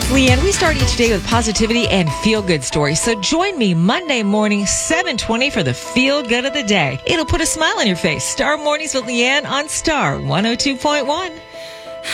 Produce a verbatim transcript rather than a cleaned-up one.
Leanne, we start each day with positivity and feel-good stories. So join me Monday morning, seven twenty for the feel-good of the day. It'll put a smile on your face. Star Mornings with Leanne on Star one oh two point one.